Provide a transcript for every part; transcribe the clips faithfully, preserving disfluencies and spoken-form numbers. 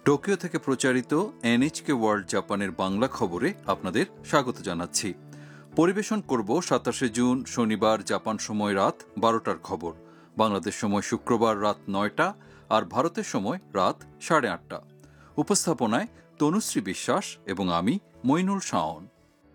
Tokyo থেকে প্রচারিত NHK world জাপানের বাংলা খবরে আপনাদের স্বাগত জানাচ্ছি। পরিবেশন করব সাতাশে জুন শনিবার জাপান সময় রাত বারোটার খবর, বাংলাদেশ সময় শুক্রবার রাত নয়টা আর ভারতের সময় রাত সাড়ে আটটা। উপস্থাপনায় তনুশ্রী বিশ্বাস এবং আমি মইনুল শাওন।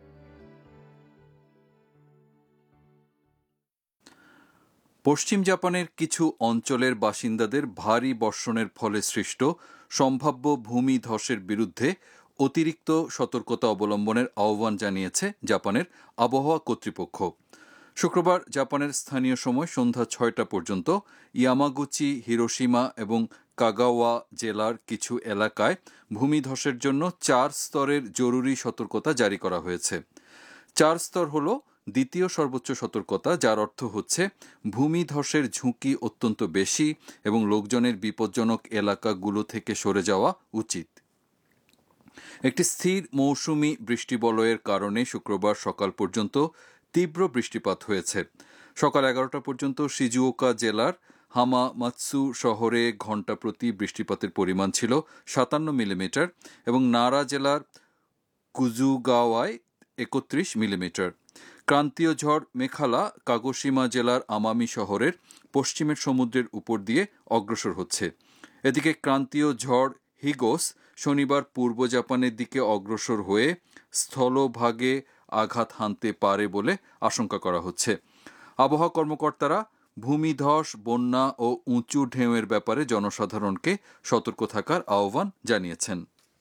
পশ্চিম জাপানের কিছু অঞ্চলের বাসিন্দাদের ভারী বর্ষণের ফলে সৃষ্ট সম্ভাব্য ভূমি ধসের বিরুদ্ধে অতিরিক্ত সতর্কতা অবলম্বনের আহ্বান জানিয়েছে জাপানের আবহাওয়া কর্তৃপক্ষ। শুক্রবার জাপানের স্থানীয় সময় সন্ধ্যা ছয়টা পর্যন্ত ইয়ামাগুচি, হিরোশিমা এবং কাগাওয়া জেলার কিছু এলাকায় ভূমিধসের জন্য চার স্তরের জরুরি সতর্কতা জারি করা হয়েছে। চার স্তর হল দ্বিতীয় সর্বোচ্চ সতর্কতা, যার অর্থ হচ্ছে ভূমিধসের ঝুঁকি অত্যন্ত বেশি এবং লোকজনের বিপজ্জনক এলাকাগুলো থেকে সরে যাওয়া উচিত। একটি স্থির মৌসুমি বৃষ্টিবলয়ের কারণে শুক্রবার সকাল পর্যন্ত তীব্র বৃষ্টিপাত হয়েছে। সকাল এগারোটা পর্যন্ত শিজুওকা জেলার হামামাৎসু শহরে ঘণ্টা প্রতি বৃষ্টিপাতের পরিমাণ ছিল সাতান্ন মিলিমিটার এবং নারা জেলার কুজুগাওয়ায় একত্রিশ মিলিমিটার। ক্রান্তীয় ঝড় মেখালা কাগোশিমা জেলার আমামি শহরের পশ্চিমের সমুদ্রের উপর দিয়ে অগ্রসর হচ্ছে। এদিকে ক্রান্তীয় ঝড় হিগোস শনিবার পূর্ব জাপানের দিকে অগ্রসর হয়ে স্থলভাগে আঘাত হানতে পারে বলে আশঙ্কা করা হচ্ছে। আবহাওয়া কর্মকর্তারা ভূমিধস, বন্যা ও উঁচু ঢেউয়ের ব্যাপারে জনসাধারণকে সতর্ক থাকার আহ্বান জানিয়েছেন।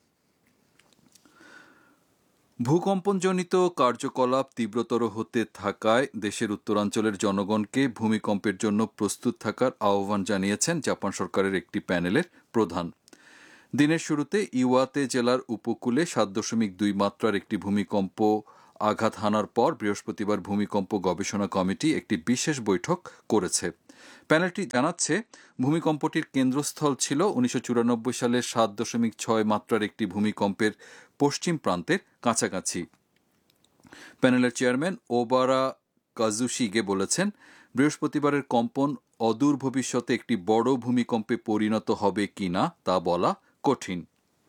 ভূকম্পনজনিত কার্যকলাপ তীব্রতর হতে থাকায় দেশের উত্তরাঞ্চলের জনগণকে ভূমিকম্পের জন্য প্রস্তুত থাকার আহ্বান জানিয়েছেন জাপান সরকারের একটি প্যানেলের প্রধান। দিনের শুরুতে ইওয়াতে জেলার উপকূলে সাত দশমিক দুই মাত্রার একটি ভূমিকম্প আঘাত হানার পর বৃহস্পতিবার ভূমিকম্প গবেষণা কমিটি একটি বিশেষ বৈঠক করেছে। প্যানেলটি জানাচ্ছে, ভূমিকম্পটির কেন্দ্রস্থল ছিল উনিশশো চুরানব্বই সালের সাত দশমিক ছয় মাত্রার একটি ভূমিকম্পের পশ্চিম প্রান্তের কাছাকাছি। প্যানেলের চেয়ারম্যান ওবারা কাজুশিগে বলেছেন, বৃহস্পতিবারের কম্পন অদূর ভবিষ্যতে একটি বড় ভূমিকম্পে পরিণত হবে কিনা তা বলা কঠিন।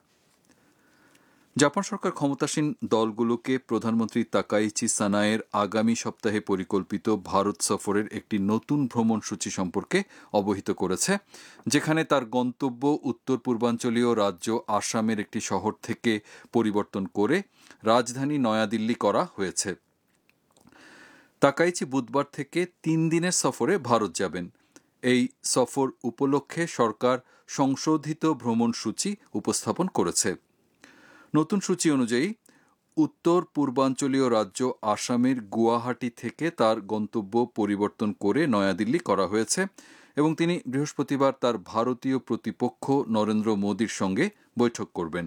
জাপান সরকার ক্ষমতাসীন দলগুলোকে প্রধানমন্ত্রী তাকাইচি সানায়ের আগামী সপ্তাহে পরিকল্পিত ভারত সফরের একটি নতুন ভ্রমণসূচি সম্পর্কে অবহিত করেছে, যেখানে তার গন্তব্য উত্তর পূর্বাঞ্চলীয় রাজ্য আসামের একটি শহর থেকে পরিবর্তন করে রাজধানী নয়াদিল্লি করা হয়েছে। তাকাইচি বুধবার থেকে তিন দিনের সফরে ভারত যাবেন। এই সফর উপলক্ষে সরকার সংশোধিত ভ্রমণসূচি উপস্থাপন করেছে। নতুন সূচি অনুযায়ী উত্তর পূর্বাঞ্চলীয় রাজ্য আসামের গুয়াহাটি থেকে তার গন্তব্য পরিবর্তন করে নয়াদিল্লি করা হয়েছে এবং তিনি বৃহস্পতিবার তার ভারতীয় প্রতিপক্ষ নরেন্দ্র মোদীর সঙ্গে বৈঠক করবেন।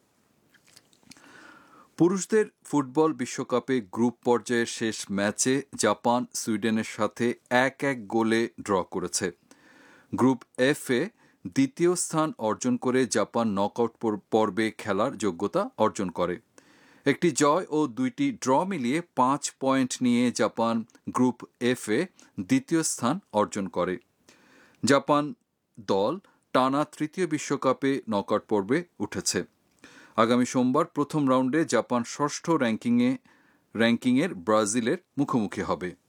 পুরুষদের ফুটবল বিশ্বকাপে গ্রুপ পর্যায়ের শেষ ম্যাচে জাপান সুইডেনের সাথে এক এক গোলে ড্র করেছে। গ্রুপ এফ এ দ্বিতীয় স্থান অর্জন করে জাপান নকআউট পর্বে খেলার যোগ্যতা অর্জন করে। একটি জয় ও দুইটি ড্র মিলিয়ে পাঁচ পয়েন্ট নিয়ে জাপান গ্রুপ এফ এ দ্বিতীয় স্থান অর্জন করে। জাপান দল টানা তৃতীয় বিশ্বকাপে নকআউট পর্বে উঠেছে। আগামী সোমবার প্রথম রাউন্ডে জাপান ষষ্ঠ র্যাঙ্কিংয়ে র্যাঙ্কিংয়ের ব্রাজিলের মুখোমুখি হবে।